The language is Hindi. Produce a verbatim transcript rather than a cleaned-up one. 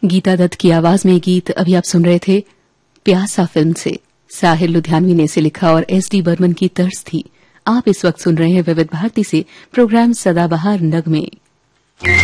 गीता दत्त की आवाज में गीत अभी आप सुन रहे थे प्यासा फिल्म से। साहिर लुधियानवी ने इसे लिखा और एस डी बर्मन की तर्ज थी। आप इस वक्त सुन रहे हैं विविध भारती से प्रोग्राम सदाबहार नगमे।